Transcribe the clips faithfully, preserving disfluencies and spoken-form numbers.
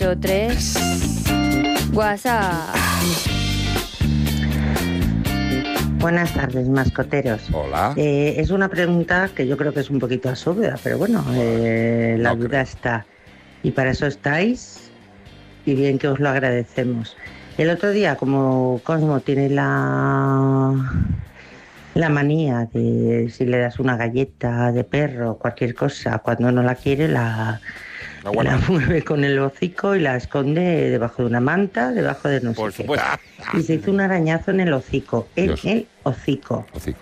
tres. WhatsApp. Buenas tardes, mascoteros. Hola. Eh, es una pregunta que yo creo que es un poquito absurda, pero bueno, eh, la No duda creo. está. Y para eso estáis, y bien que os lo agradecemos. El otro día, como Cosmo tiene la, la manía de si le das una galleta de perro, cualquier cosa, cuando no la quiere, la, La guarda. la mueve con el hocico y la esconde debajo de una manta, debajo de no sé Por qué. supuesto. Y se hizo un arañazo en el hocico, en Dios. el hocico. Hocico.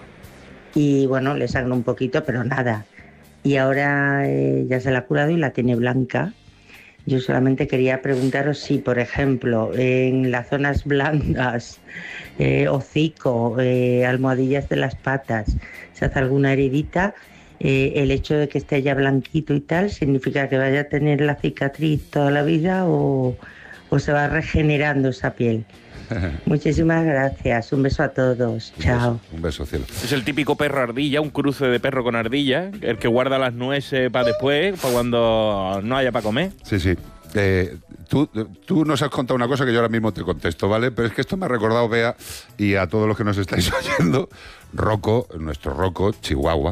Y bueno, le sangró un poquito, pero nada. Y ahora eh, ya se la ha curado y la tiene blanca. Yo solamente quería preguntaros si, por ejemplo, en las zonas blandas, eh, hocico, eh, almohadillas de las patas, se hace alguna heridita, eh, el hecho de que esté ya blanquito y tal, ¿significa que vaya a tener la cicatriz toda la vida o, o se va regenerando esa piel? Muchísimas gracias, un beso a todos, Un chao. beso, un beso, cielo. Es el típico perro ardilla, un cruce de perro con ardilla, el que guarda las nueces para después, para cuando no haya para comer. Sí, sí. Eh, tú, tú nos has contado una cosa que yo ahora mismo te contesto, ¿vale? Pero es que esto me ha recordado, Bea, y a todos los que nos estáis oyendo, Rocco, nuestro Rocco, Chihuahua,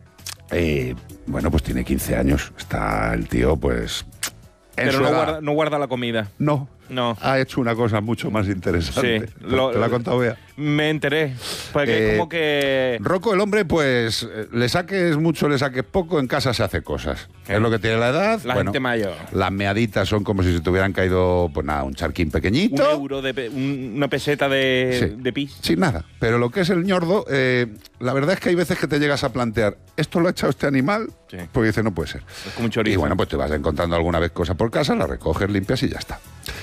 eh, bueno, pues tiene quince años. Está el tío, pues... en Pero su no edad. guarda, no guarda la comida. No. No. Ha hecho una cosa mucho más interesante. Sí, ¿Te, lo- te la ha contado, Bea? Me enteré. Porque Eh, es como que... Rocco, el hombre, pues, eh, le saques mucho, le saques poco, en casa se hace cosas. ¿Qué? Es lo que tiene la edad. La Bueno, gente mayor. las meaditas son como si se te hubieran caído, pues nada, un charquín Un pequeñito. euro, de pe- un- una peseta de, Sí. de pis. Sin nada. Pero lo que es el ñordo, eh, la verdad es que hay veces que te llegas a plantear, ¿esto lo ha echado este animal? Sí. Porque dice, no puede ser. Es como un chorizo. Y bueno, pues te vas encontrando alguna vez cosas por casa, las recoges, limpias y ya está.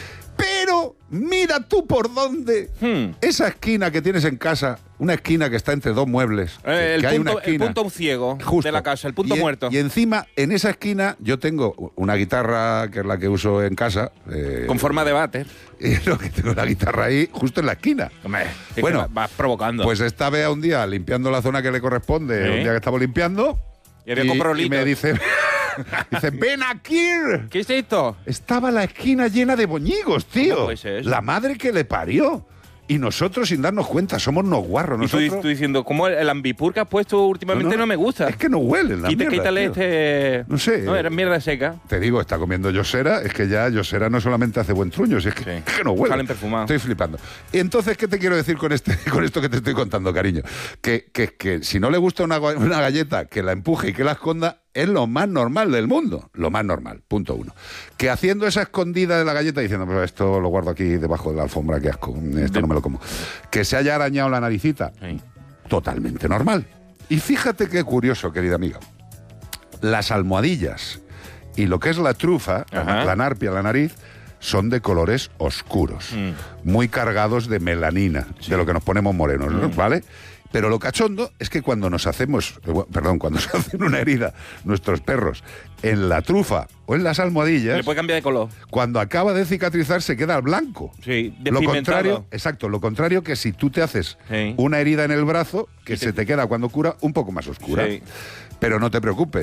Pero mira tú por dónde. Hmm. Esa esquina que tienes en casa, una esquina que está entre dos muebles. Eh, que el, hay punto, una el esquina. punto ciego Justo. de la casa, el punto Y en- muerto. Y encima, en esa esquina, yo tengo una guitarra que es la que uso en casa. eh, Con forma de váter. Y lo que tengo la guitarra ahí, justo en la esquina. Hombre, es Bueno, que va- vas provocando. Pues esta Bea un día limpiando la zona que le corresponde, ¿Eh? un día que estamos limpiando. Y había coprolitos. y me dice, dice, ven aquí. ¿Qué es esto? Estaba la esquina llena de boñigos, tío. ¿Cómo puede ser eso? La madre que le parió. Y nosotros sin darnos cuenta, somos unos guarros. Y tú, Nosotros, tú diciendo, ¿cómo el, el ambipur que has puesto últimamente no, me gusta? Es que no huelen la Quita- mierda, quítale tío. este... No sé. No, era mierda seca. Te digo, está comiendo Yosera, es que ya Yosera no solamente hace buen truño, si es que, Sí. es que no huele. Salen perfumados. Estoy flipando. Y entonces, ¿qué te quiero decir con este, con esto que te estoy contando, cariño? Que, que, que si no le gusta una, gua- una galleta, que la empuje y que la esconda, es lo más normal del mundo. Lo más normal, punto uno. Que haciendo esa escondida de la galleta, diciendo, pues esto lo guardo aquí debajo de la alfombra, que asco, esto no me lo como. Que se haya arañado la naricita, Sí. totalmente normal. Y fíjate qué curioso, querida amiga. Las almohadillas y lo que es la trufa, Ajá. la narpia, la nariz, son de colores oscuros, Mm. muy cargados de melanina, de lo que nos ponemos morenos, ¿no? ¿Vale? Pero lo cachondo es que cuando nos hacemos, eh, bu- perdón, cuando se hacen una herida nuestros perros en la trufa o en las almohadillas, Le puede cambiar de color. cuando acaba de cicatrizar se queda al blanco. Sí, Lo despigmentado. contrario, exacto, lo contrario que si tú te haces Sí. una herida en el brazo, que Y te- se te queda cuando cura un poco más oscura. Sí. Pero no te preocupes,